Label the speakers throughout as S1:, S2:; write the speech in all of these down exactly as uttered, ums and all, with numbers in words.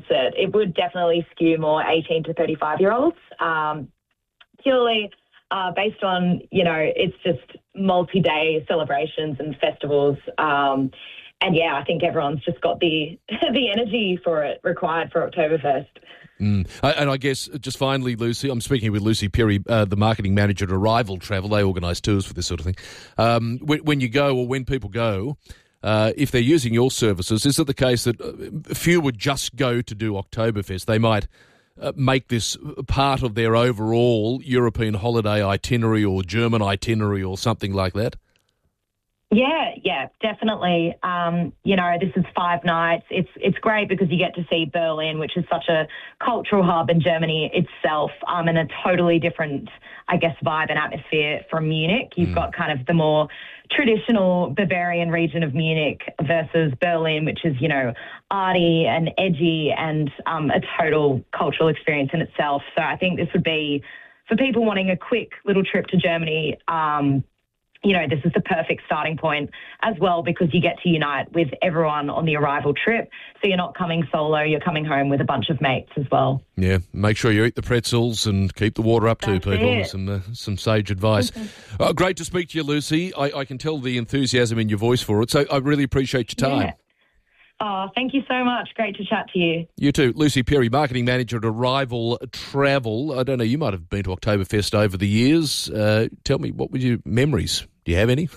S1: concert, it would definitely skew more eighteen to thirty-five-year-olds, um, purely uh, based on, you know, it's just multi-day celebrations and festivals. Um, and, yeah, I think everyone's just got the the energy for it required for Oktoberfest.
S2: Mm. And I guess, just finally, Lucy, I'm speaking with Lucy Perry, uh, the marketing manager at Arrival Travel. They organise tours for this sort of thing. Um, when, when you go or when people go, uh, if they're using your services, is it the case that few would just go to do Oktoberfest? They might uh, make this part of their overall European holiday itinerary or German itinerary or something like that?
S1: Yeah, yeah, definitely. Um, you know, this is five nights. It's it's great because you get to see Berlin, which is such a cultural hub in Germany itself, um, and a totally different, I guess, vibe and atmosphere from Munich. You've mm. got kind of the more traditional Bavarian region of Munich versus Berlin, which is, you know, arty and edgy and um, a total cultural experience in itself. So I think this would be, for people wanting a quick little trip to Germany, um, you know, this is the perfect starting point as well because you get to unite with everyone on the Arrival trip. So you're not coming solo, you're coming home with a bunch of mates as well.
S2: Yeah, make sure you eat the pretzels and keep the water up
S1: That's
S2: too, people.
S1: It.
S2: Some uh, some sage advice. Oh, great to speak to you, Lucy. I, I can tell the enthusiasm in your voice for it, so I really appreciate your time.
S1: Yeah. Oh, thank you so much. Great to chat to you.
S2: You too. Lucy Perry, marketing manager at Arrival Travel. I don't know, you might have been to Oktoberfest over the years. Uh, tell me, what were your memories? Do you have any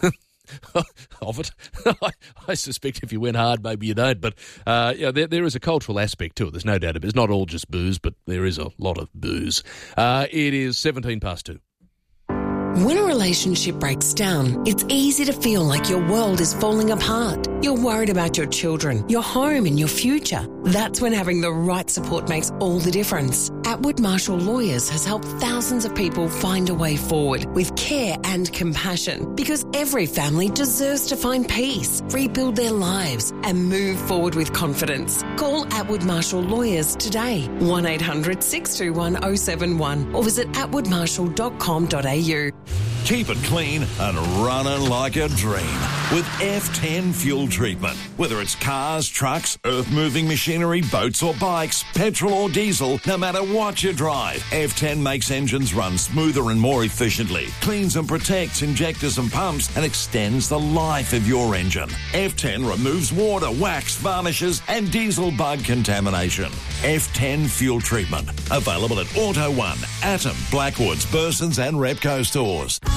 S2: of it? I, I suspect if you went hard, maybe you don't. But uh, yeah, there, there is a cultural aspect to it. There's no doubt about it. It's not all just booze, but there is a lot of booze. Uh, it is seventeen past two.
S3: When a relationship breaks down, it's easy to feel like your world is falling apart. You're worried about your children, your home and your future. That's when having the right support makes all the difference. Atwood Marshall Lawyers has helped thousands of people find a way forward with care and compassion because every family deserves to find peace, rebuild their lives and move forward with confidence. Call Atwood Marshall Lawyers today, one eight hundred six two one oh seven one or visit atwood marshall dot com dot a u.
S4: Keep it clean and running like a dream with F ten fuel treatment. Whether it's cars, trucks, earth-moving machinery, boats or bikes, petrol or diesel, no matter what you drive, F ten makes engines run smoother and more efficiently, cleans and protects injectors and pumps, and extends the life of your engine. F ten removes water, wax, varnishes, and diesel bug contamination. F ten fuel treatment. Available at Auto One, Atom, Blackwoods, Burson's and Repco stores.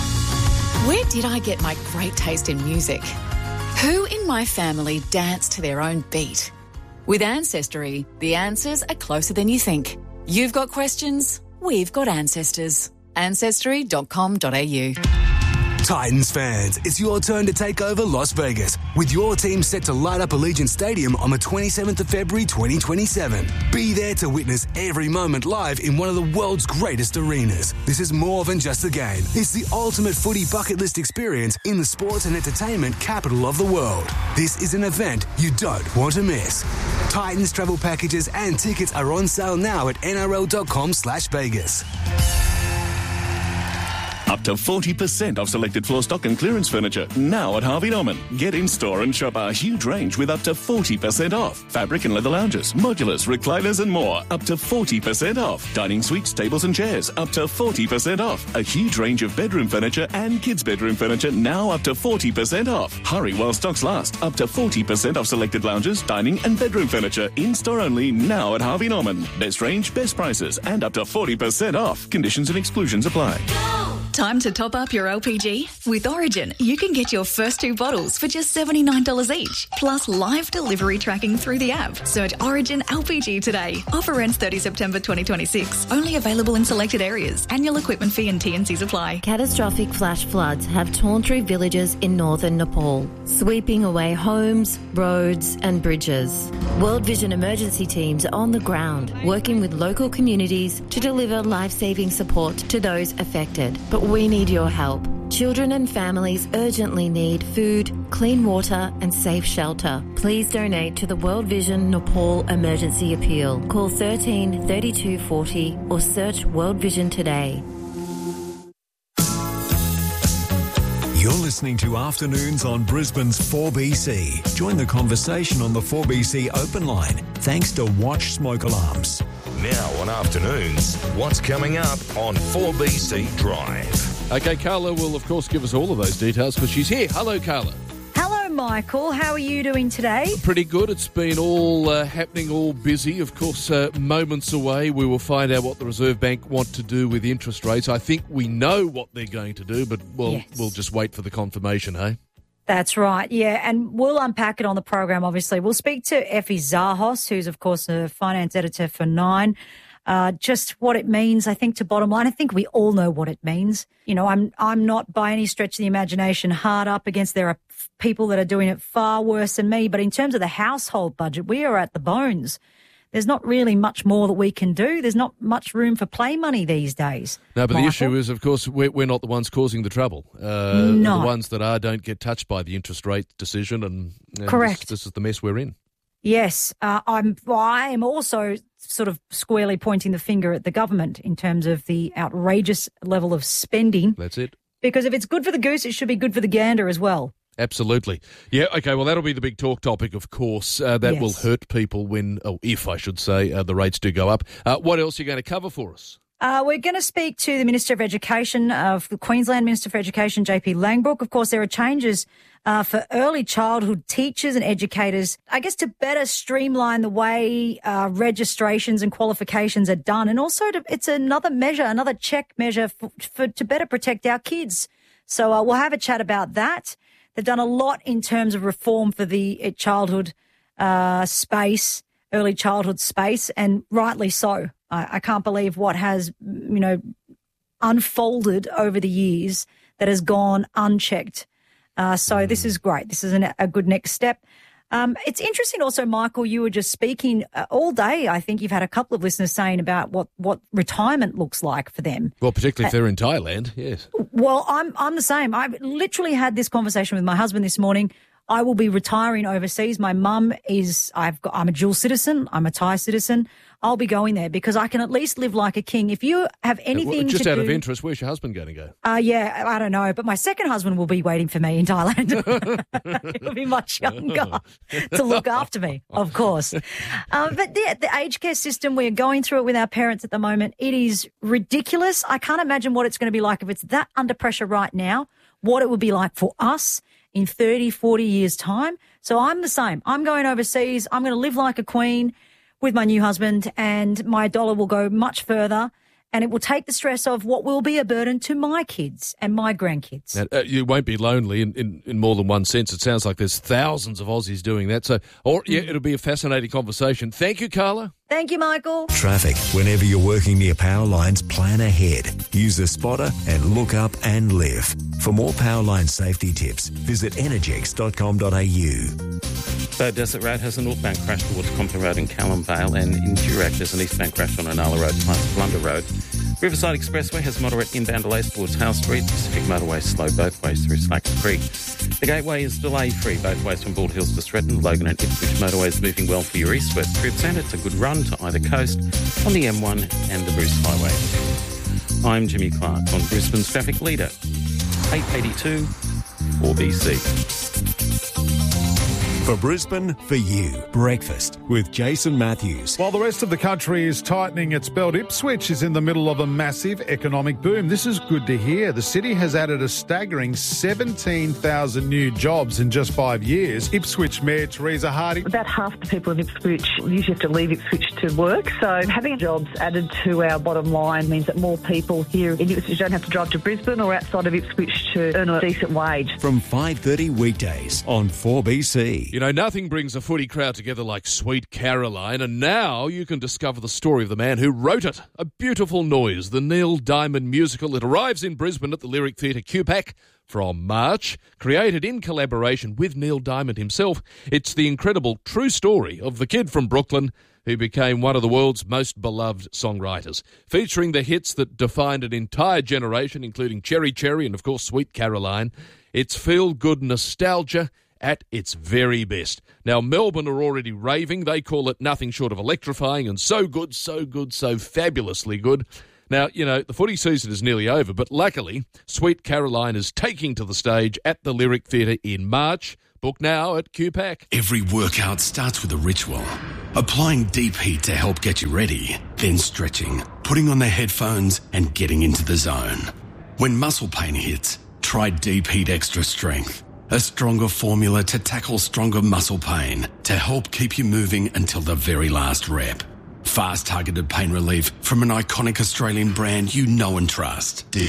S5: Where did I get my great taste in music? Who in my family danced to their own beat? With Ancestry, the answers are closer than you think. You've got questions, we've got ancestors. ancestry dot com dot a u.
S6: Titans fans, it's your turn to take over Las Vegas, with your team set to light up Allegiant Stadium on the twenty-seventh of February twenty twenty-seven. Be there to witness every moment live in one of the world's greatest arenas. This is more than just a game. It's the ultimate footy bucket list experience in the sports and entertainment capital of the world. This is an event you don't want to miss. Titans travel packages and tickets are on sale now at n r l dot com slash Vegas.
S7: Up to forty percent off selected floor stock and clearance furniture now at Harvey Norman. Get in store and shop our huge range with up to forty percent off. Fabric and leather lounges, modulars, recliners and more up to forty percent off. Dining suites, tables and chairs up to forty percent off. A huge range of bedroom furniture and kids' bedroom furniture now up to forty percent off. Hurry while stocks last. Up to forty percent off selected lounges, dining and bedroom furniture in store only now at Harvey Norman. Best range, best prices and up to forty percent off. Conditions and exclusions apply.
S5: Time to top up your L P G? With Origin, you can get your first two bottles for just seventy-nine dollars each, plus live delivery tracking through the app. Search Origin L P G today. Offer ends thirtieth September twenty twenty-six. Only available in selected areas. Annual equipment fee and T and Cs apply.
S8: Catastrophic flash floods have torn through villages in northern Nepal, sweeping away homes, roads and bridges. World Vision emergency teams are on the ground, working with local communities to deliver life-saving support to those affected. But we need your help. Children and families urgently need food, clean water and safe shelter. Please donate to the World Vision Nepal Emergency Appeal. Call thirteen thirty-two forty or search World Vision today.
S6: You're
S4: listening to Afternoons on Brisbane's four B C. Join the conversation on the four B C open line thanks to Watch Smoke Alarms.
S9: Now on Afternoons, what's coming up on four B C Drive?
S2: Okay, Carla will, of course, give us all of those details because she's here. Hello, Carla.
S10: Hello, Michael. How are you doing today?
S2: Pretty good. It's been all uh, happening, all busy. Of course, uh, moments away, we will find out what the Reserve Bank want to do with interest rates. I think we know what they're going to do, but we'll,
S10: Yes.
S2: we'll just wait for the confirmation, eh?
S10: That's right, yeah, and we'll unpack it on the program, obviously. We'll speak to Effie Zahos, who's, of course, a finance editor for Nine, uh, just what it means, I think, to bottom line. I think we all know what it means. You know, I'm I'm not by any stretch of the imagination hard up against there are people that are doing it far worse than me, but in terms of the household budget, we are at the bones. There's not really much more that we can do. There's not much room for play money these days.
S2: No, but
S10: Michael.
S2: the issue is, of course, we're, we're not the ones causing the trouble. Uh,
S10: No.
S2: The ones that are don't get touched by the interest rate decision, and, and
S10: Correct.
S2: This, this is the mess we're in.
S10: Yes, uh, I'm. I am also sort of squarely pointing the finger at the government in terms of the outrageous level of spending.
S2: That's it.
S10: Because if it's good for the goose, it should be good for the gander as well.
S2: Absolutely. Yeah, okay, well, that'll be the big talk topic, of course. Uh, that
S10: Yes.
S2: will hurt people when, oh, if I should say, uh, the rates do go up. Uh, what else are you going to cover for us?
S10: Uh, we're going to speak to the Minister of Education, of the Queensland Minister for Education, J P Langbrook. Of course, there are changes uh, for early childhood teachers and educators, I guess, to better streamline the way uh, registrations and qualifications are done. And also, to, it's another measure, another check measure for, for to better protect our kids. So uh, we'll have a chat about that. They've done a lot in terms of reform for the uh, childhood uh, space, early childhood space, and rightly so. I, I can't believe what has, you know, unfolded over the years that has gone unchecked. Uh, so this is great. This is an, a good next step. Um, it's interesting also, Michael, you were just speaking uh, all day. I think you've had a couple of listeners saying about what, what retirement looks like for them.
S2: Well, particularly if they're in Thailand, yes.
S10: Well, I'm I'm the same. I literally had this conversation with my husband this morning. I will be retiring overseas. My mum is, I've got, I'm a dual citizen. I'm a Thai citizen. I'll be going there because I can at least live like a king. If you have anything
S2: Just
S10: to
S2: out
S10: do,
S2: of interest, where's your husband going to go?
S10: Uh, yeah, I don't know. But my second husband will be waiting for me in Thailand. He'll be much younger to look after me, of course. Um, but the, the aged care system, we're going through it with our parents at the moment. It is ridiculous. I can't imagine what it's going to be like if it's that under pressure right now, what it would be like for us in thirty, forty years' time. So I'm the same. I'm going overseas. I'm going to live like a queen with my new husband, and my dollar will go much further, and it will take the stress of what will be a burden to my kids and my grandkids.
S2: Now, uh, you won't be lonely in, in, in more than one sense. It sounds like there's thousands of Aussies doing that. So, or yeah, it'll be a fascinating conversation. Thank you, Carla.
S10: Thank you, Michael.
S4: Traffic. Whenever you're working near power lines, plan ahead. Use the spotter and look up and live. For more power line safety tips, visit energex dot com dot a u.
S11: So Desert Road has a northbound crash towards Compton Road in Callum Vale, and in Durack there's an eastbound crash on Inala Road past Blunder Road. Riverside Expressway has moderate inbound delays towards Hale Street. Pacific Motorway slow both ways through Slacks Creek. The Gateway is delay-free both ways from Bald Hills to Stretton. Logan and Ipswich Motorway is moving well for your east-west trips, and it's a good run to either coast on the M one and the Bruce Highway. I'm Jimmy Clark on Brisbane's traffic leader, eight eighty-two four B C.
S4: For Brisbane, for you. Breakfast with Jason Matthews.
S12: While the rest of the country is tightening its belt, Ipswich is in the middle of a massive economic boom. This is good to hear. The city has added a staggering seventeen thousand new jobs in just five years. Ipswich Mayor Teresa Harding.
S13: About half the people in Ipswich usually have to leave Ipswich to work, so having jobs added to our bottom line means that more people here in Ipswich don't have to drive to Brisbane or outside of Ipswich to earn a decent wage.
S4: From five thirty weekdays on four B C.
S2: You know, nothing brings a footy crowd together like Sweet Caroline, and now you can discover the story of the man who wrote it. A Beautiful Noise, the Neil Diamond musical. It arrives in Brisbane at the Lyric Theatre Q PAC from March, created in collaboration with Neil Diamond himself. It's the incredible true story of the kid from Brooklyn who became one of the world's most beloved songwriters, featuring the hits that defined an entire generation, including Cherry Cherry and, of course, Sweet Caroline. It's feel-good nostalgia at its very best. Now, Melbourne are already raving. They call it nothing short of electrifying and so good, so good, so fabulously good. Now, you know, the footy season is nearly over, but luckily, Sweet Caroline is taking to the stage at the Lyric Theatre in March. Book now at Q PAC.
S14: Every workout starts with a ritual. Applying deep heat to help get you ready, then stretching, putting on the headphones and getting into the zone. When muscle pain hits, try Deep Heat Extra Strength, a stronger formula to tackle stronger muscle pain to help keep you moving until the very last rep. Fast targeted pain relief from an iconic Australian brand you know and trust. Deep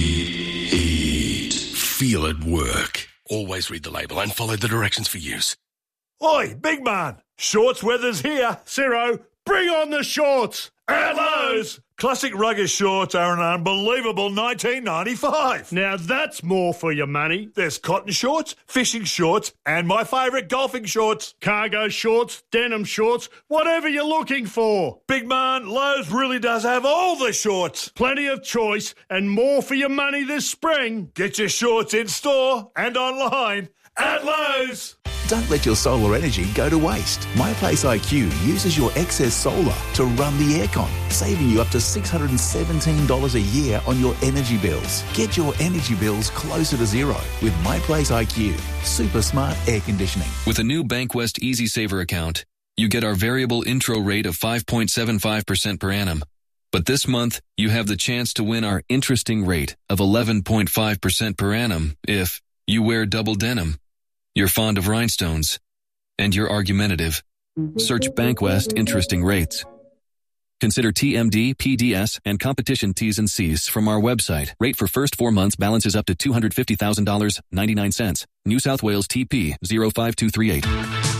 S14: Heat. Feel it work. Always read the label and follow the directions for use.
S15: Oi, big man! Shorts weather's here. Ciro, bring on the shorts! At Lowe's! Classic rugged shorts are an unbelievable nineteen ninety-five. Now that's more for your money. There's cotton shorts, fishing shorts, and my favourite golfing shorts. Cargo shorts, denim shorts, whatever you're looking for. Big man, Lowe's really does have all the shorts. Plenty of choice and more for your money this spring. Get your shorts in store and online at Lowe's.
S16: Don't let your solar energy go to waste. MyPlace I Q uses your excess solar to run the aircon, saving you up to six hundred seventeen dollars a year on your energy bills. Get your energy bills closer to zero with MyPlace I Q. Super smart air conditioning.
S17: With a new Bankwest Easy Saver account, you get our variable intro rate of five point seven five percent per annum. But this month, you have the chance to win our interesting rate of eleven point five percent per annum if you wear double denim, you're fond of rhinestones, and you're argumentative. Search Bankwest Interesting Rates. Consider T M D, P D S, and competition T's and C's from our website. Rate for first four months balances up to two hundred fifty thousand dollars and ninety-nine cents. New South Wales T P zero five two three eight.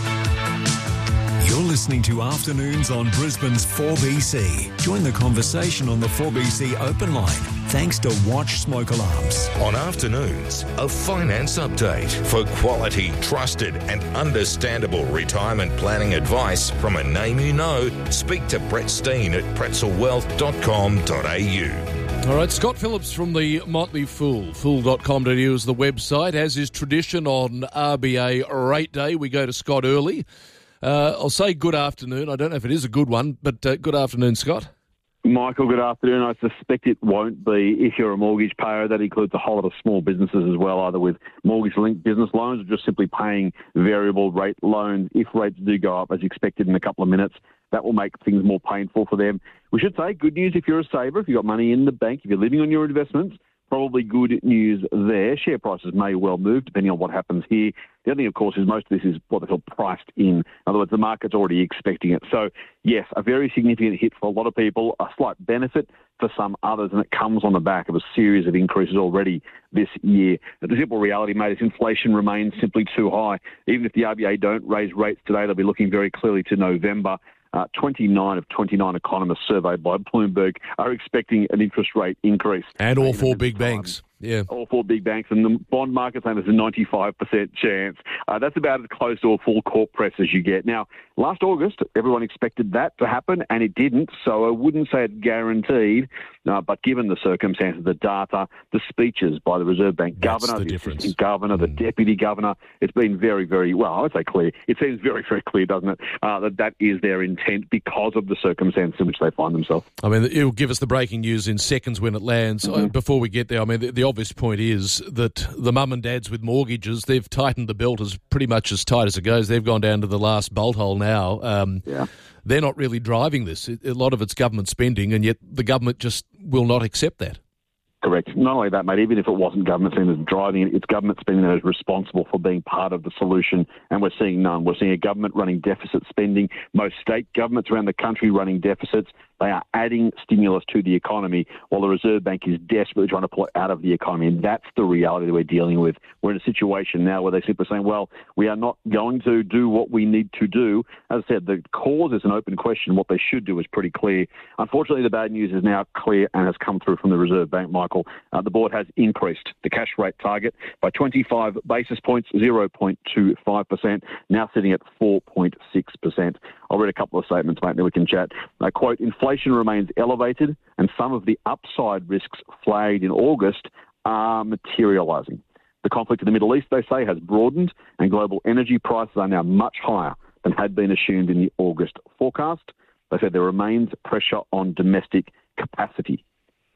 S9: You're listening to Afternoons on Brisbane's four B C. Join the conversation on the four B C open line thanks to Watch Smoke Alarms. On Afternoons, a finance update for quality, trusted and understandable retirement planning advice from a name you know. Speak to Brett Steen at pretzel wealth dot com dot a u.
S2: All right, Scott Phillips from the Motley Fool, fool dot com dot a u is the website. As is tradition on R B A Rate Day, we go to Scott early. Uh, I'll say good afternoon. I don't know if it is a good one, but uh, good afternoon, Scott.
S18: Michael, good afternoon. I suspect it won't be if you're a mortgage payer. That includes a whole lot of small businesses as well, either with mortgage-linked business loans or just simply paying variable rate loans. If rates do go up as expected in a couple of minutes, that will make things more painful for them. We should say good news if you're a saver, if you've got money in the bank, if you're living on your investments. Probably good news there. Share prices may well move depending on what happens here. The other thing, of course, is most of this is what they call priced in. In other words, the market's already expecting it. So, yes, a very significant hit for a lot of people, a slight benefit for some others, and it comes on the back of a series of increases already this year. But the simple reality, mate, is inflation remains simply too high. Even if the R B A don't raise rates today, they'll be looking very clearly to November. Uh, twenty-nine of twenty-nine economists surveyed by Bloomberg are expecting an interest rate increase.
S2: And all four big banks. Yeah.
S18: All four big banks. And the bond market saying there's a ninety-five percent chance. Uh, that's about as close to a full court press as you get. Now, last August, everyone expected that to happen, and it didn't. So I wouldn't say it's guaranteed. Uh, but given the circumstances, the data, the speeches by the Reserve Bank
S2: That's
S18: governor,
S2: the,
S18: the
S2: difference.
S18: assistant governor, the deputy governor, it's been very, very, well, I would say clear. It seems very, very clear, doesn't it, uh, that that is their intent because of the circumstances in which they find themselves.
S2: I mean, it'll give us the breaking news in seconds when it lands.
S18: Mm-hmm.
S2: Uh, before we get there, I mean, the, the obvious point is that the mum and dads with mortgages, they've tightened the belt as pretty much as tight as it goes. They've gone down to the last bolt hole now. Um,
S18: yeah.
S2: They're not really driving this. It, a lot of it's government spending, and yet the government just will not accept that.
S18: Correct. Not only that, mate, even if it wasn't government spending that's driving it, it's government spending that is responsible for being part of the solution, and we're seeing none. We're seeing a government running deficit spending. Most state governments around the country running deficits. They are adding stimulus to the economy while the Reserve Bank is desperately trying to pull it out of the economy, and that's the reality that we're dealing with. We're in a situation now where they're simply saying, well, we are not going to do what we need to do. As I said, the cause is an open question. What they should do is pretty clear. Unfortunately, the bad news is now clear and has come through from the Reserve Bank, Michael. Uh, the board has increased the cash rate target by twenty-five basis points, zero point two five percent, now sitting at four point six percent. I'll read a couple of statements, mate, then we can chat. Uh, quote, inflation remains elevated and some of the upside risks flagged in August are materialising. The conflict in the Middle East, they say, has broadened and global energy prices are now much higher than had been assumed in the August forecast. They said there remains pressure on domestic capacity.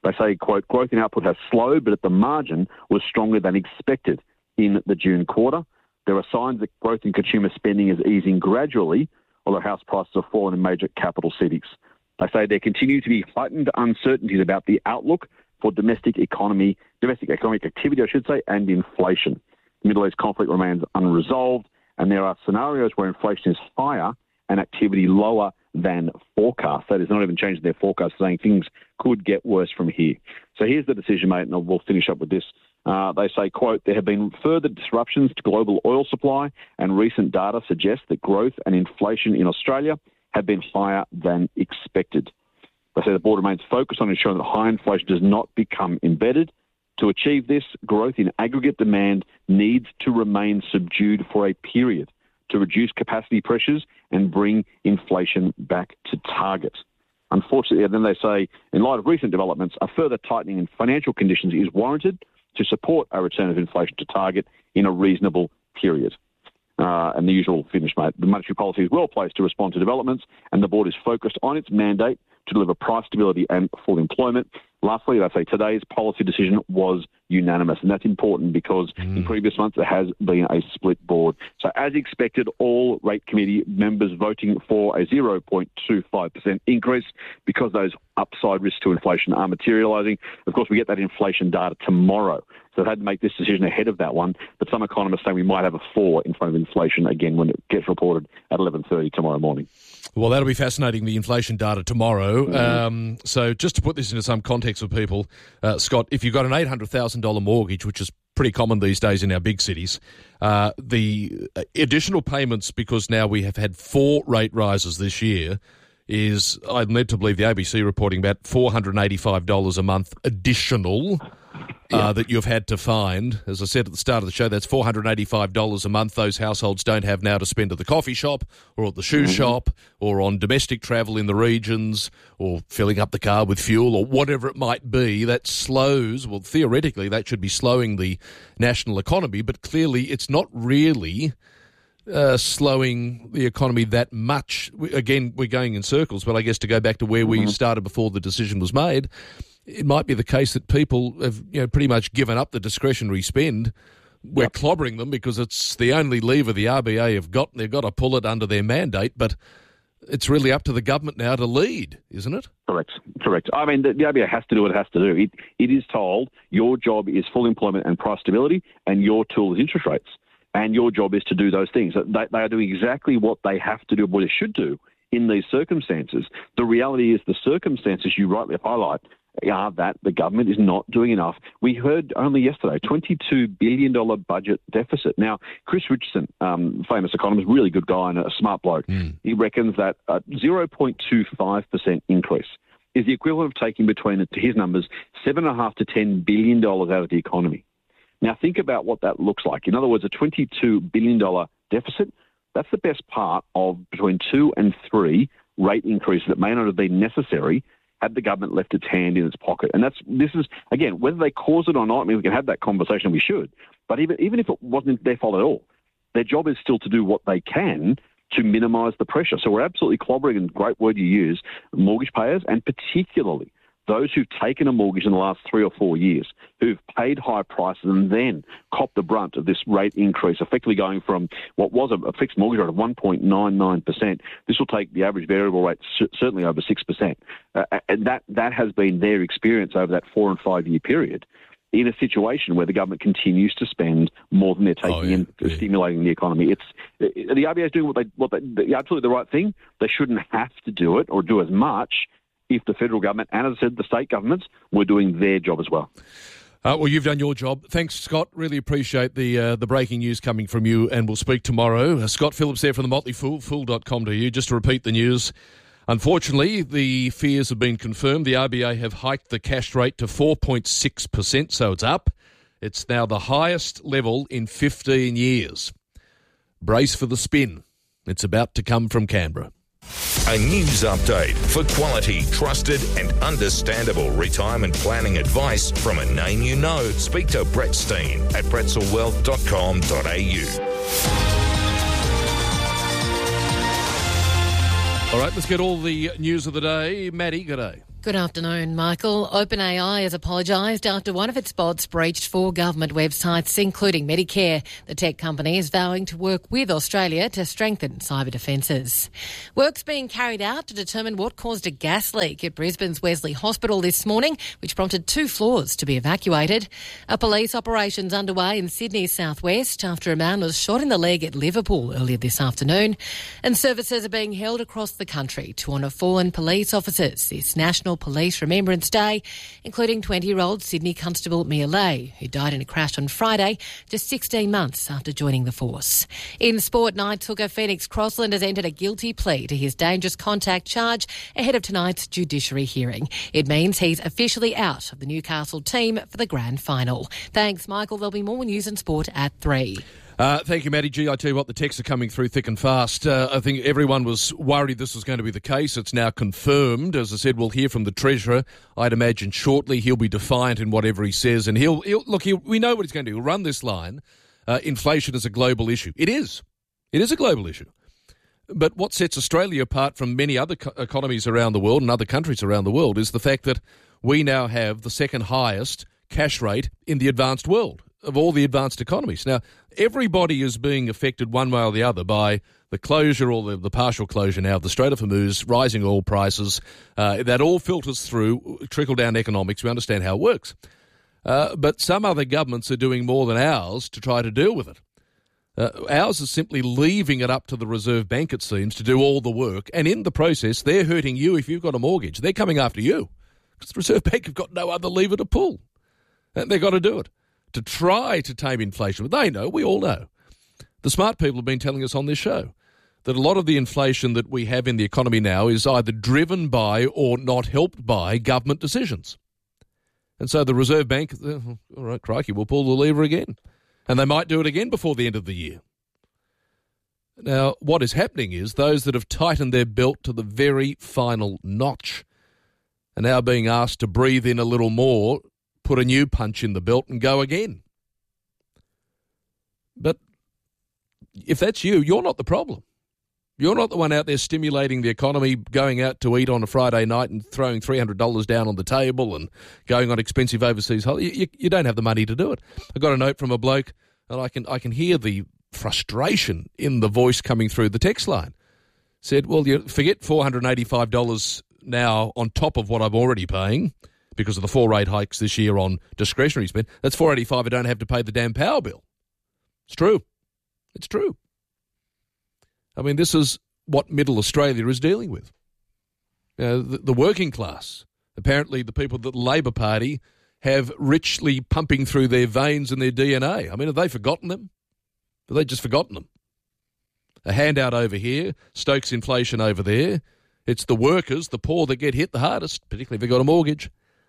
S18: They say, quote, growth in output has slowed, but at the margin was stronger than expected in the June quarter. There are signs that growth in consumer spending is easing gradually, although house prices have fallen in major capital cities. They say there continue to be heightened uncertainties about the outlook for domestic economy, domestic economic activity, I should say, and inflation. The Middle East conflict remains unresolved, and there are scenarios where inflation is higher and activity lower than forecast. That is not even changing their forecast, saying things could get worse from here. So here's the decision, mate, and we'll finish up with this. Uh, they say, quote, there have been further disruptions to global oil supply, and recent data suggests that growth and inflation in Australia have been higher than expected. They say the board remains focused on ensuring that high inflation does not become embedded. To achieve this, growth in aggregate demand needs to remain subdued for a period to reduce capacity pressures and bring inflation back to target. Unfortunately, then they say, in light of recent developments, a further tightening in financial conditions is warranted to support a return of inflation to target in a reasonable period. Uh, and the usual finish, mate. The monetary policy is well placed to respond to developments, and the board is focused on its mandate to deliver price stability and full employment. Lastly, they say today's policy decision was unanimous, and that's important because mm. in previous months there has been a split board. So as expected, all rate committee members voting for a zero point two five percent increase because those upside risks to inflation are materialising. Of course, we get that inflation data tomorrow, so they had to make this decision ahead of that one. But some economists say we might have a four in front of inflation again when it gets reported at eleven thirty tomorrow morning.
S2: Well, that'll be fascinating, the inflation data tomorrow. Mm-hmm. Um, so just to put this into some context for people, uh, Scott, if you've got an eight hundred thousand dollars mortgage, which is pretty common these days in our big cities, uh, the additional payments, because now we have had four rate rises this year, is, I'm led to believe the A B C reporting about four hundred eighty-five dollars a month additional uh, yeah. that you've had to find. As I said at the start of the show, that's four hundred eighty-five dollars a month those households don't have now to spend at the coffee shop or at the shoe mm-hmm. shop or on domestic travel in the regions or filling up the car with fuel or whatever it might be. That slows, well, theoretically, that should be slowing the national economy, but clearly it's not really Uh, slowing the economy that much. We, again, we're going in circles, but I guess to go back to where we mm-hmm. started before the decision was made, it might be the case that people have, you know, pretty much given up the discretionary spend. We're yep. clobbering them because it's the only lever the R B A have got, and they've got to pull it under their mandate, but it's really up to the government now to lead, isn't it?
S18: Correct, correct. I mean, the, the R B A has to do what it has to do. It, it is told your job is full employment and price stability, and your tool is interest rates. And your job is to do those things. They, they are doing exactly what they have to do, what they should do in these circumstances. The reality is the circumstances you rightly highlight are that the government is not doing enough. We heard only yesterday, twenty-two billion dollars budget deficit. Now, Chris Richardson, um, famous economist, really good guy and a smart bloke, mm. he reckons that a zero point two five percent increase is the equivalent of taking between, to his numbers, seven point five to ten billion dollars out of the economy. Now, think about what that looks like. In other words, a twenty-two billion dollars deficit, that's the best part of between two and three rate increases that may not have been necessary had the government left its hand in its pocket. And that's this is, again, whether they cause it or not, I mean, we can have that conversation, we should. But even, even if it wasn't their fault at all, their job is still to do what they can to minimise the pressure. So we're absolutely clobbering, and great word you use, mortgage payers, and particularly those who've taken a mortgage in the last three or four years, who've paid high prices and then copped the brunt of this rate increase, effectively going from what was a fixed mortgage rate of one point nine nine percent. This will take the average variable rate certainly over six percent. Uh, and that, that has been their experience over that four and five year period in a situation where the government continues to spend more than they're taking oh, yeah, in, yeah. stimulating the economy. It's the R B A is doing what they, what they, absolutely the right thing. They shouldn't have to do it or do as much if the federal government and, as I said, the state governments were doing their job as well.
S2: Uh, well, you've done your job. Thanks, Scott. Really appreciate the uh, the breaking news coming from you, and we'll speak tomorrow. Uh, Scott Phillips there from the Motley Fool, fool dot com to you. Just to repeat the news, unfortunately, the fears have been confirmed. The R B A have hiked the cash rate to four point six percent, so it's up. It's now the highest level in fifteen years. Brace for the spin. It's about to come from Canberra.
S9: A news update for quality, trusted and understandable retirement planning advice from a name you know. Speak to Brett Steen at pretzel wealth dot com dot a u.
S2: All right, let's get all the news of the day. Maddie, good day.
S19: Good afternoon, Michael. OpenAI has apologised after one of its bots breached four government websites, including Medicare. The tech company is vowing to work with Australia to strengthen cyber defences. Work's being carried out to determine what caused a gas leak at Brisbane's Wesley Hospital this morning, which prompted two floors to be evacuated. A police operation's underway in Sydney's southwest after a man was shot in the leg at Liverpool earlier this afternoon. And services are being held across the country to honour fallen police officers this National Police Remembrance Day, including twenty-year-old Sydney Constable Mia Lay, who died in a crash on Friday, just sixteen months after joining the force. In sport, Knights hooker Phoenix Crossland has entered a guilty plea to his dangerous contact charge ahead of tonight's judiciary hearing. It means he's officially out of the Newcastle team for the grand final. Thanks, Michael. There'll be more news and sport at three.
S2: Uh, thank you, Matty G. I tell you what, the texts are coming through thick and fast. Uh, I think everyone was worried this was going to be the case. It's now confirmed. As I said, we'll hear from the Treasurer. I'd imagine shortly he'll be defiant in whatever he says. And he'll, he'll look, he'll, we know what he's going to do. He'll run this line. Uh, inflation is a global issue. It is. It is a global issue. But what sets Australia apart from many other co- economies around the world and other countries around the world is the fact that we now have the second highest cash rate in the advanced world of all the advanced economies. Now, everybody is being affected one way or the other by the closure or the, the partial closure now of the Strait of Hormuz, rising oil prices. Uh, that all filters through trickle-down economics. We understand how it works. Uh, but some other governments are doing more than ours to try to deal with it. Uh, ours is simply leaving it up to the Reserve Bank, it seems, to do all the work. And in the process, they're hurting you if you've got a mortgage. They're coming after you because the Reserve Bank have got no other lever to pull. And they've got to do it to try to tame inflation. But they know, we all know. The smart people have been telling us on this show that a lot of the inflation that we have in the economy now is either driven by or not helped by government decisions. And so the Reserve Bank, all right, crikey, we'll pull the lever again. And they might do it again before the end of the year. Now, what is happening is those that have tightened their belt to the very final notch are now being asked to breathe in a little more, put a new punch in the belt and go again. But if that's you, you're not the problem. You're not the one out there stimulating the economy, going out to eat on a Friday night and throwing three hundred dollars down on the table and going on expensive overseas holidays. You, you don't have the money to do it. I got a note from a bloke, and I can I can hear the frustration in the voice coming through the text line. Said, well, you forget four hundred eighty-five dollars now on top of what I'm already paying because of the four rate hikes this year on discretionary spend. That's four hundred eighty-five dollars I don't have to pay the damn power bill. It's true. It's true. I mean, this is what middle Australia is dealing with. You know, the, the working class, apparently the people that the Labor Party have richly pumping through their veins and their D N A. I mean, have they forgotten them? Have they just forgotten them? A handout over here, stokes inflation over there. It's the workers, the poor, that get hit the hardest, particularly if they've got a mortgage.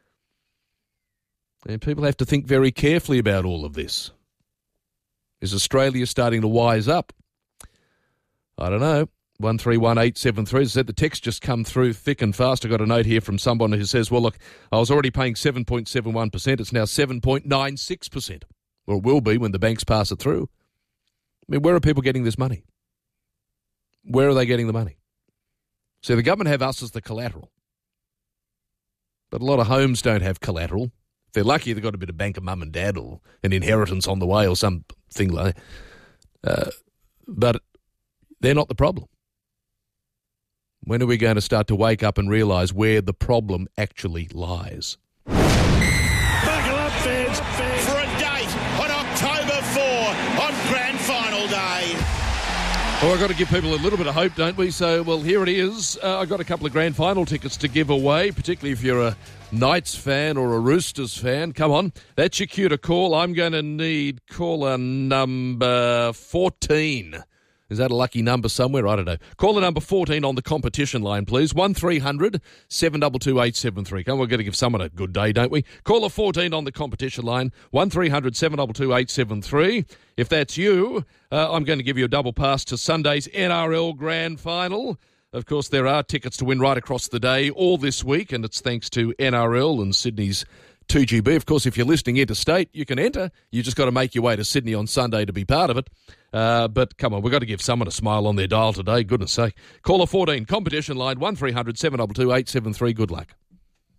S2: And people have to think very carefully about all of this. Is Australia starting to wise up? I don't know. one three one eight seven three. As I said, the text just come through thick and fast. I got a note here from someone who says, well, look, I was already paying seven point seven one percent. It's now seven point nine six percent. Or it will be when the banks pass it through. I mean, where are people getting this money? Where are they getting the money? So the government have us as the collateral. But a lot of homes don't have collateral. If they're lucky, they've got a bit of bank of mum and dad or an inheritance on the way or something like that. Uh, but they're not the problem. When are we going to start to wake up and realise where the problem actually lies?
S20: Buckle up, fans, fans, for a date on October fourth on Grand Final Day.
S2: Well, I've got to give people a little bit of hope, don't we? So, well, here it is. Uh, I've got a couple of Grand Final tickets to give away, particularly if you're a Knights fan or a Roosters fan. Come on, that's your cue to call. I'm going to need caller number fourteen. Is that a lucky number somewhere? I don't know. Call the number fourteen on the competition line, please. one three hundred seven two two eight seven three. Come on, we're going to give someone a good day, don't we? Call the fourteen on the competition line. one three hundred seven two two eight seven three. If that's you, uh, I'm going to give you a double pass to Sunday's N R L Grand Final. Of course, there are tickets to win right across the day all this week, and it's thanks to N R L and Sydney's two G B. Of course, if you're listening interstate, you can enter. You just got to make your way to Sydney on Sunday to be part of it. Uh, but come on, we've got to give someone a smile on their dial today. Goodness sake. Caller fourteen, competition line, one three hundred seven two two eight seven three. Good luck.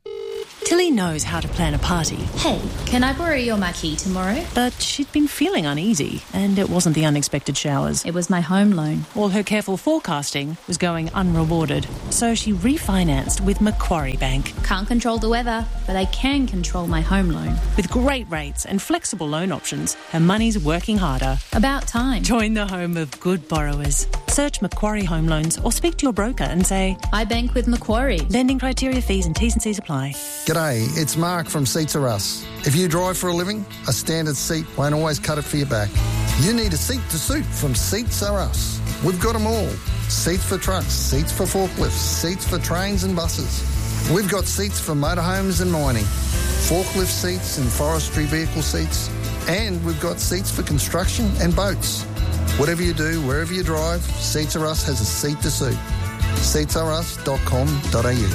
S21: Tilly knows how to plan a party.
S22: Hey, can I borrow your marquee tomorrow?
S21: But she'd been feeling uneasy, and it wasn't the unexpected showers.
S22: It was my home loan.
S21: All her careful forecasting was going unrewarded, so she refinanced with Macquarie Bank.
S22: Can't control the weather, but I can control my home loan.
S21: With great rates and flexible loan options, her money's working harder.
S22: About time.
S21: Join the home of good borrowers. Search Macquarie Home Loans or speak to your broker and say,
S22: I bank with Macquarie.
S21: Lending criteria, fees and T's and C's apply.
S23: G'day, it's Mark from Seats Are Us. If you drive for a living, a standard seat won't always cut it for your back. You need a seat to suit from Seats Are Us. We've got them all. Seats for trucks, seats for forklifts, seats for trains and buses. We've got seats for motorhomes and mining, forklift seats and forestry vehicle seats, and we've got seats for construction and boats. Whatever you do, wherever you drive, Seats Are Us has a seat to suit. seats are us dot com dot a u.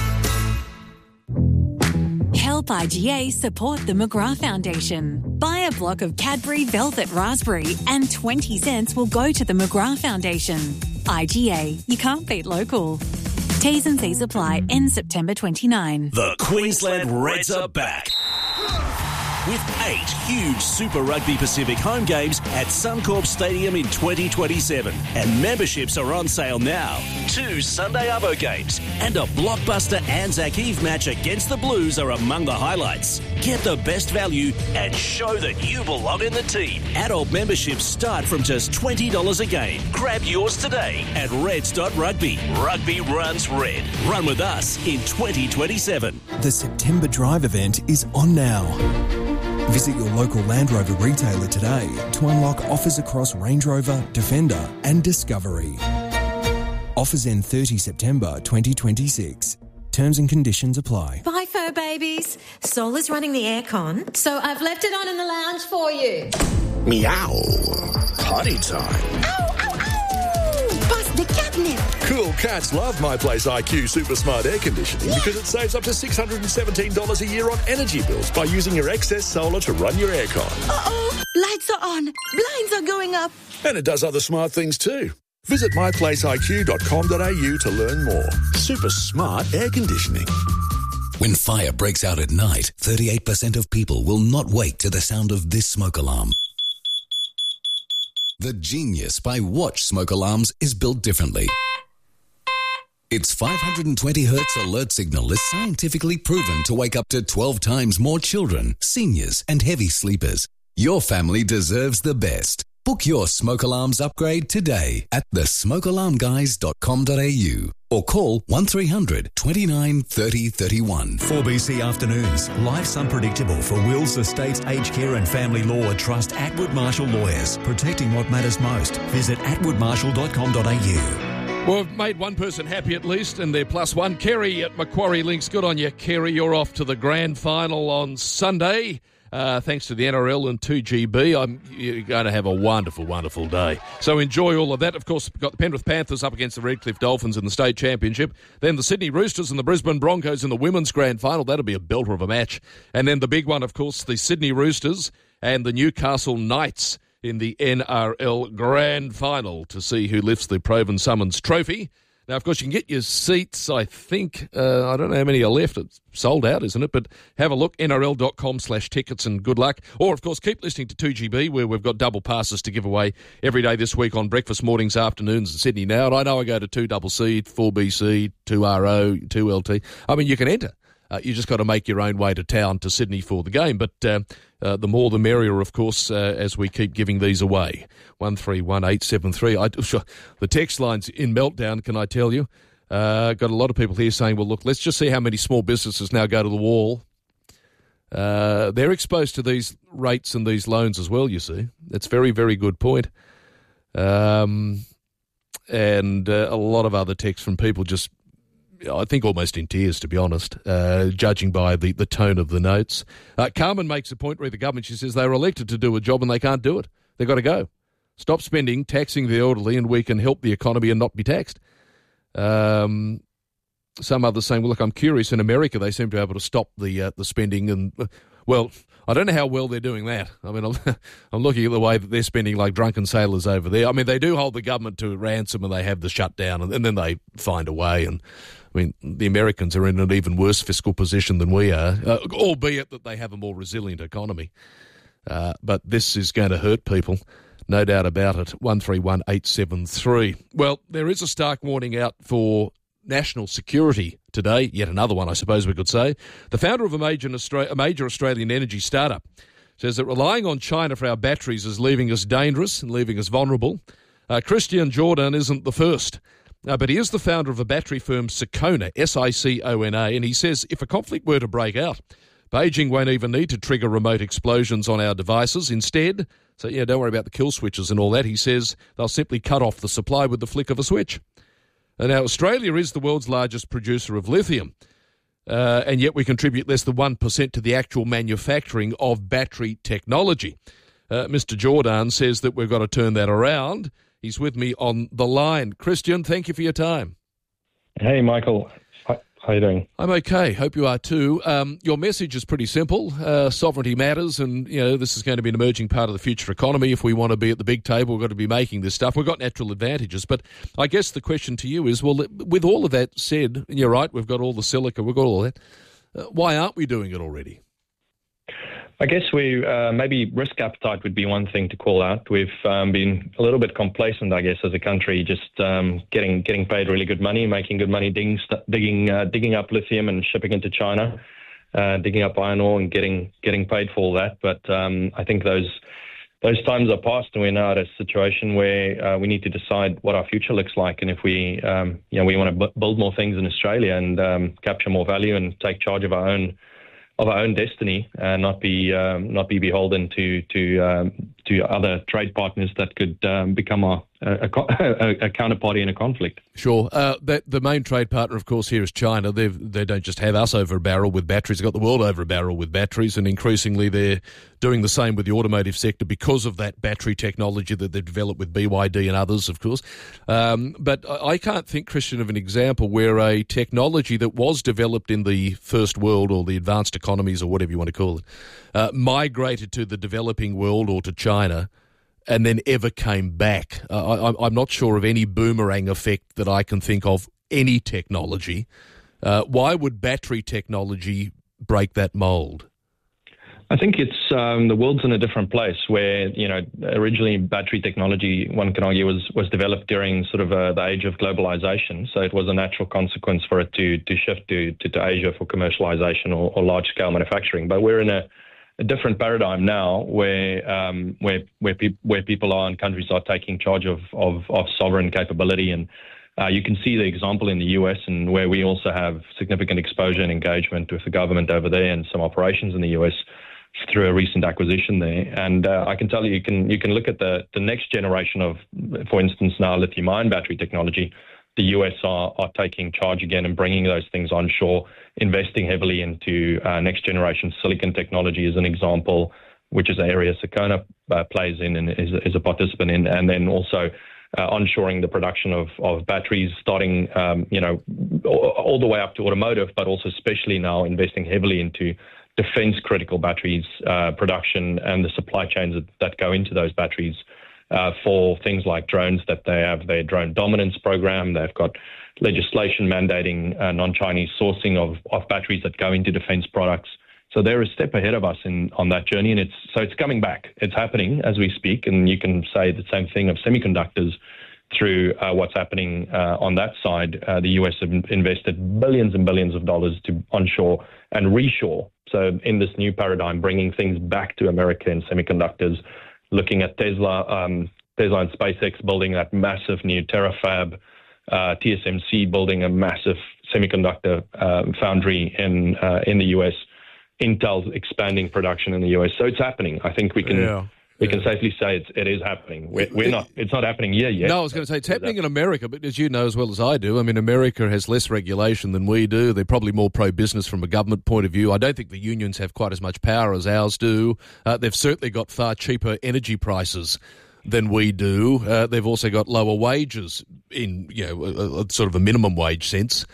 S24: Help I G A support the McGrath Foundation. Buy a block of Cadbury Velvet Raspberry and twenty cents will go to the McGrath Foundation. I G A, you can't beat local. T's and C's apply, end September twenty-ninth.
S25: The Queensland Reds are back. With eight huge Super Rugby Pacific home games at Suncorp Stadium in twenty twenty-seven. And memberships are on sale now. Two Sunday Arvo games and a blockbuster Anzac Eve match against the Blues are among the highlights. Get the best value and show that you belong in the team. Adult memberships start from just twenty dollars a game. Grab yours today at reds dot rugby. Rugby runs red. Run with us in twenty twenty-seven.
S26: The September Drive event is on now. Visit your local Land Rover retailer today to unlock offers across Range Rover, Defender and Discovery. Offers end thirtieth September twenty twenty-six. Terms and conditions apply.
S27: Bye, fur babies. Sol is running the aircon, so I've left it on in the lounge for you.
S28: Meow. Potty time.
S27: Ow, ow, ow! Bust the catnip.
S28: Cool cats love My Place I Q Super Smart Air Conditioning yeah. because it saves up to six hundred seventeen dollars a year on energy bills by using your excess solar to run your aircon.
S27: Uh-oh, lights are on, blinds are going up.
S28: And it does other smart things too. Visit my place I Q dot com dot a u to learn more. Super smart air conditioning.
S29: When fire breaks out at night, thirty-eight percent of people will not wake to the sound of this smoke alarm. The Genius by Watch smoke alarms is built differently. Its five hundred twenty hertz alert signal is scientifically proven to wake up to twelve times more children, seniors and heavy sleepers. Your family deserves the best. Book your smoke alarms upgrade today at the smoke alarm guys dot com dot a u or call one three hundred twenty-nine thirty thirty-one.
S9: four B C Afternoons. Life's unpredictable for wills, estates, aged care and family law. Trust Atwood Marshall Lawyers, protecting what matters most. Visit atwood marshall dot com dot a u.
S2: Well, we've made one person happy at least, and they're plus one. Kerry at Macquarie Links. Good on you, Kerry. You're off to the grand final on Sunday. Uh, thanks to the N R L and two G B. I'm, you're going to have a wonderful, wonderful day. So enjoy all of that. Of course, we've got the Penrith Panthers up against the Redcliffe Dolphins in the state championship. Then the Sydney Roosters and the Brisbane Broncos in the women's grand final. That'll be a belter of a match. And then the big one, of course, the Sydney Roosters and the Newcastle Knights in the N R L grand final to see who lifts the Provan Summons trophy. Now, of course, you can get your seats, I think, uh, I don't know how many are left. It's sold out, isn't it? But have a look, N R L dot com slash tickets and good luck. Or, of course, keep listening to two G B, where we've got double passes to give away every day this week on breakfast, mornings, afternoons in Sydney now. And I know I go to two C C, four B C, two R O, two L T. I mean, you can enter. Uh, you just got to make your own way to town to Sydney for the game. But uh, uh, the more the merrier, of course, uh, as we keep giving these away. one three one eight seven three. I, sure, the text line's in meltdown, can I tell you? Uh, got a lot of people here saying, well, look, let's just see how many small businesses now go to the wall. Uh, they're exposed to these rates and these loans as well, you see. That's a very, very good point. Um, and uh, a lot of other texts from people just, I think almost in tears, to be honest, uh, judging by the, the tone of the notes. Uh, Carmen makes a point where the government, she says, they were elected to do a job and they can't do it. They've got to go. Stop spending, taxing the elderly, and we can help the economy and not be taxed. Um, some others saying, well, look, I'm curious. In America, they seem to be able to stop the uh, the spending. And Well, I don't know how well they're doing that. I mean, I'm, I'm looking at the way that they're spending like drunken sailors over there. I mean, they do hold the government to ransom and they have the shutdown and, and then they find a way. And I mean, the Americans are in an even worse fiscal position than we are, uh, albeit that they have a more resilient economy. Uh, but this is going to hurt people, no doubt about it. one three one eight seven three. Well, there is a stark warning out for national security today, yet another one, I suppose we could say. The founder of a major, Austra- a major Australian energy startup says that relying on China for our batteries is leaving us dangerous and leaving us vulnerable. Uh, Christian Jordan isn't the first, uh, but he is the founder of a battery firm, Sicona, S I C O N A, and he says if a conflict were to break out, Beijing won't even need to trigger remote explosions on our devices. Instead, so yeah, don't worry about the kill switches and all that, he says they'll simply cut off the supply with the flick of a switch. And now, Australia is the world's largest producer of lithium, uh, and yet we contribute less than one percent to the actual manufacturing of battery technology. Uh, Mister Jordan says that we've got to turn that around. He's with me on the line. Christian, thank you for your time.
S1: Hey, Michael. How are you doing?
S2: I'm okay. Hope you are too. Um, your message is pretty simple. Uh, sovereignty matters, and you know this is going to be an emerging part of the future economy. If we want to be at the big table, we've got to be making this stuff. We've got natural advantages, but I guess the question to you is, well, with all of that said, and you're right, we've got all the silica, we've got all that. Uh, why aren't we doing it already?
S1: I guess we uh, maybe risk appetite would be one thing to call out. We've um, been a little bit complacent, I guess, as a country, just um, getting getting paid really good money, making good money, digging digging, uh, digging up lithium and shipping into China, uh, digging up iron ore and getting getting paid for all that. But um, I think those those times are past, and we're now at a situation where uh, we need to decide what our future looks like, and if we um, you know we want to b- build more things in Australia and um, capture more value and take charge of our own. of our own destiny and not be um, not be beholden to to um, to other trade partners that could um, become our, a, a, a counterparty in a conflict.
S2: Sure. Uh, that, the main trade partner, of course, here is China. They've, they don't just have us over a barrel with batteries. They've got the world over a barrel with batteries, and increasingly they're doing the same with the automotive sector because of that battery technology that they've developed with B Y D and others, of course. Um, but I can't think, Christian, of an example where a technology that was developed in the first world or the advanced economies or whatever you want to call it, uh, migrated to the developing world or to China and then ever came back. Uh, I, I'm not sure of any boomerang effect that I can think of, any technology. Uh, why would battery technology break that mould?
S1: I think it's um, the world's in a different place where, you know, originally battery technology, one can argue, was, was developed during sort of uh, the age of globalization. So it was a natural consequence for it to to shift to, to, to Asia for commercialization or, or large-scale manufacturing. But we're in a A different paradigm now, where um, where where, pe- where people are and countries are taking charge of of, of sovereign capability, and uh, you can see the example in the U S, and where we also have significant exposure and engagement with the government over there, and some operations in the U S through a recent acquisition there. And uh, I can tell you, you can you can look at the the next generation of, for instance, now lithium-ion battery technology. The U S are, are taking charge again and bringing those things onshore, investing heavily into uh, next-generation silicon technology as an example, which is an area Sicona uh, plays in and is, is a participant in, and then also uh, onshoring the production of, of batteries, starting um, you know all, all the way up to automotive, but also especially now investing heavily into defense-critical batteries uh, production and the supply chains that, that go into those batteries. Uh, for things like drones, that they have their drone dominance program. They've got legislation mandating uh, non-Chinese sourcing of, of batteries that go into defense products. So they're a step ahead of us in on that journey, and it's so it's coming back. It's happening as we speak, and you can say the same thing of semiconductors through uh, what's happening uh, on that side. Uh, the U S have invested billions and billions of dollars to onshore and reshore. So in this new paradigm, bringing things back to America in semiconductors, looking at Tesla, um, Tesla and SpaceX building that massive new Terafab, uh, T S M C building a massive semiconductor um, foundry in uh, in the U S, Intel's expanding production in the U S. So it's happening. I think we can yeah. we yeah. can safely say it's, it is happening. We're, we're not. It's not happening here yet.
S2: No, I was going to say it's happening in America, but as you know as well as I do, I mean, America has less regulation than we do. They're probably more pro-business from a government point of view. I don't think the unions have quite as much power as ours do. Uh, they've certainly got far cheaper energy prices than we do. Uh, they've also got lower wages in, you know, a, a sort of a minimum wage sense.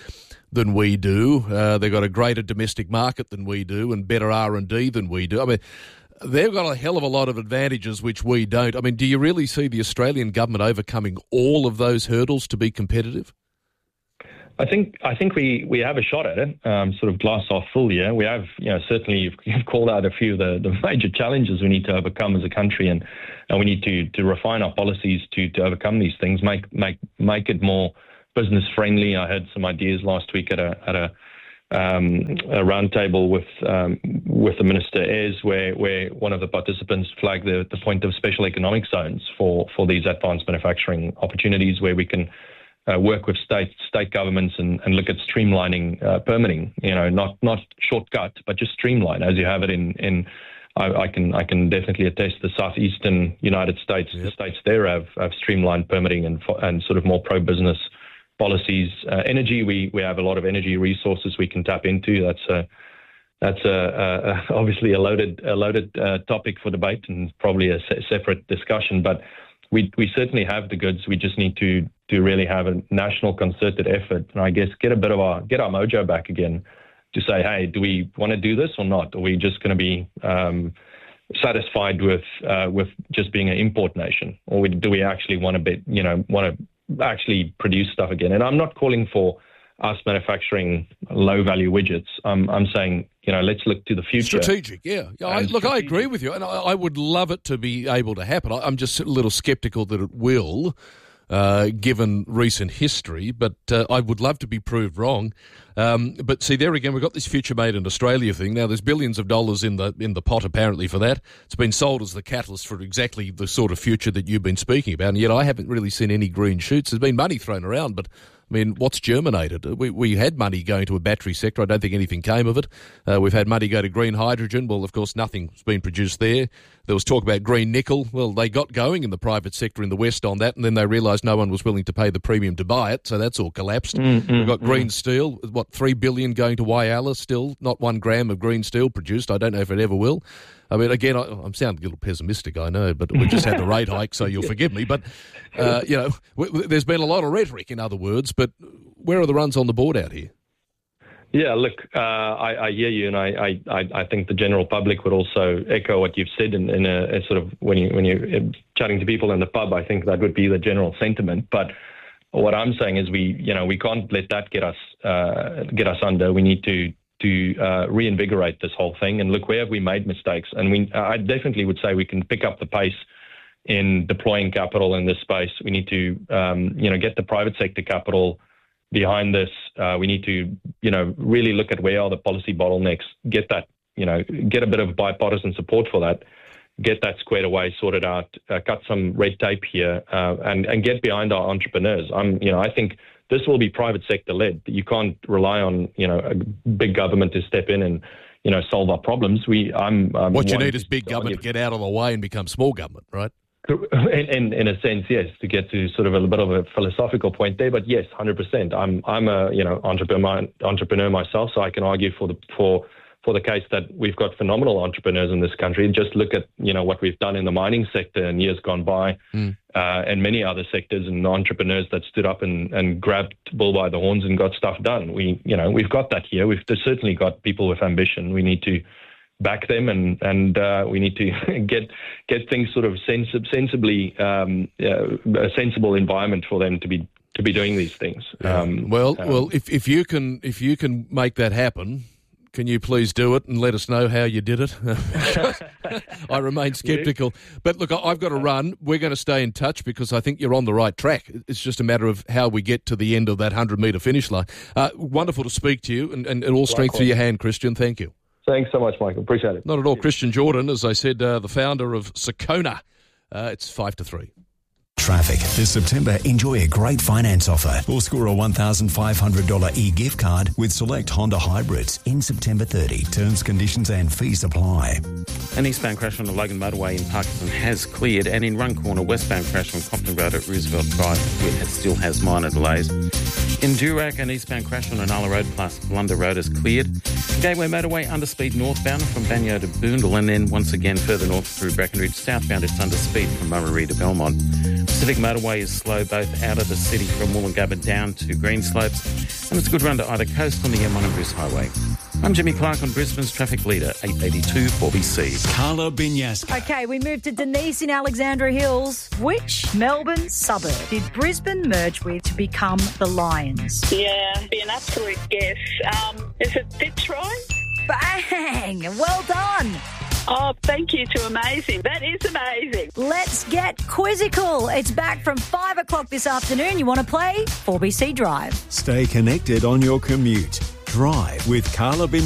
S2: than we do. Uh, they've got a greater domestic market than we do and better R and D than we do. I mean, they've got a hell of a lot of advantages which we don't. I mean, do you really see the Australian government overcoming all of those hurdles to be competitive?
S1: I think I think we, we have a shot at it, um, sort of glass half full here. We have, you know, certainly you've, you've called out a few of the, the major challenges we need to overcome as a country, and, and we need to, to refine our policies to, to overcome these things, make make make it more business friendly. I had some ideas last week at a at a, um, a roundtable with um, with the Minister Ayres, where where one of the participants flagged the, the point of special economic zones for, for these advanced manufacturing opportunities, where we can Uh, work with state state governments and, and look at streamlining uh, permitting. You know, not not shortcut, but just streamline as you have it in in. I, I can I can definitely attest the southeastern United States. Yep. The states there have, have streamlined permitting and and sort of more pro business policies. Uh, energy, we we have a lot of energy resources we can tap into. That's a that's a, a, a obviously a loaded a loaded uh, topic for debate and probably a se- separate discussion, but. We we certainly have the goods. We just need to to really have a national concerted effort, and I guess get a bit of our get our mojo back again, to say, hey, do we want to do this or not? Are we just going to be um, satisfied with uh, with just being an import nation, or we, do we actually want to be, you know, want to actually produce stuff again? And I'm not calling for us manufacturing low value widgets. I'm I'm saying, you know, let's look to the future.
S2: Strategic, yeah. yeah I, look, strategic. I agree with you, and I, I would love it to be able to happen. I, I'm just a little sceptical that it will, uh, given recent history, but uh, I would love to be proved wrong. Um, but see, there again, we've got this Future Made in Australia thing. Now, there's billions of dollars in the in the pot, apparently, for that. It's been sold as the catalyst for exactly the sort of future that you've been speaking about, and yet I haven't really seen any green shoots. There's been money thrown around, but I mean, what's germinated? We we had money going to a battery sector. I don't think anything came of it. Uh, we've had money go to green hydrogen. Well, of course, nothing's been produced there. There was talk about green nickel. Well, they got going in the private sector in the West on that, and then they realised no one was willing to pay the premium to buy it, so that's all collapsed. Mm-hmm. We've got green steel. What, three billion dollars going to Whyalla still? Not one gram of green steel produced. I don't know if it ever will. I mean, again, I, I'm sounding a little pessimistic, I know, but we just had the rate hike, so you'll forgive me. But, uh, you know, w- w- there's been a lot of rhetoric, in other words, but where are the runs on the board out here?
S1: Yeah, look, uh, I, I hear you, and I, I, I think the general public would also echo what you've said in, in a, a sort of when you when you're chatting to people in the pub. I think that would be the general sentiment. But what I'm saying is, we you know we can't let that get us uh, get us under. We need to to uh, reinvigorate this whole thing and look, where have we made mistakes? And we, I definitely would say we can pick up the pace in deploying capital in this space. We need to, um, you know, get the private sector capital behind this. Uh, we need to, you know, really look at where are the policy bottlenecks, get that, you know, get a bit of bipartisan support for that, get that squared away, sorted out, uh, cut some red tape here, uh, and, and get behind our entrepreneurs. I'm, you know, I think this will be private sector led. You can't rely on, you know, a big government to step in and, you know, solve our problems. We, I'm, I'm
S2: what you need is big government to get out of the way and become small government, right?
S1: In, in, in a sense, yes, to get to sort of a bit of a philosophical point there, but yes, one hundred percent. I'm, I'm a, you know, entrepreneur, entrepreneur myself, so I can argue for the, for, for the case that we've got phenomenal entrepreneurs in this country. Just look at, you know, what we've done in the mining sector in years gone by, mm. uh, and many other sectors, and entrepreneurs that stood up and, and grabbed bull by the horns and got stuff done. We, you know, we've got that here. We've certainly got people with ambition. We need to back them, and and uh, we need to get get things sort of sens- sensibly um, uh, a sensible environment for them to be to be doing these things. Um,
S2: well,
S1: um,
S2: well, if if you can if you can make that happen, can you please do it and let us know how you did it? I remain sceptical. But look, I've got to run. We're going to stay in touch because I think you're on the right track. It's just a matter of how we get to the end of that hundred-metre finish line. Uh, wonderful to speak to you, and, and, and all strength to your hand, Christian. Thank you.
S1: Thanks so much, Michael. Appreciate it.
S2: Not at all. Christian Jordan, as I said, uh, the founder of Sakona. Uh, it's five to three.
S9: Traffic. This September, enjoy a great finance offer or score a one thousand five hundred dollars e-gift card with select Honda hybrids in September thirtieth. Terms, conditions and fees apply.
S3: An eastbound crash on the Logan motorway in Parkinson has cleared, and in Run Corner, westbound crash on Compton Road at Roosevelt Drive it still has minor delays. In Durack, an eastbound crash on Anala Road plus Blunder Road is cleared. Gateway motorway underspeed northbound from Banyo to Boondall, and then once again further north through Brackenridge southbound it's underspeed from Murray to Belmont. Pacific Motorway is slow both out of the city from Woolloongabba down to Greenslopes, and it's a good run to either coast on the M one and Bruce Highway. I'm Jimmy Clark on Brisbane's Traffic Leader, eight eighty-two four B C.
S4: Carla Binyasca.
S5: Okay, we move to Denise in Alexandra Hills. Which Melbourne suburb did Brisbane merge with to become the Lions?
S6: Yeah, be an absolute guess. Um, is it Fitzroy?
S5: Bang! Well done.
S6: Oh, thank you to Amazing. That is amazing.
S5: Let's get quizzical. It's back from five o'clock this afternoon. You want to play? four B C Drive.
S4: Stay connected on your commute. Drive with Carla Binyasca.